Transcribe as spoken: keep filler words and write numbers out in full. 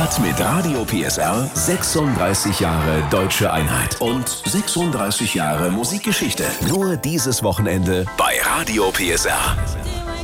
feiert mit Radio P S R sechsunddreißig Jahre Deutsche Einheit und sechsunddreißig Jahre Musikgeschichte. Nur dieses Wochenende bei Radio P S R.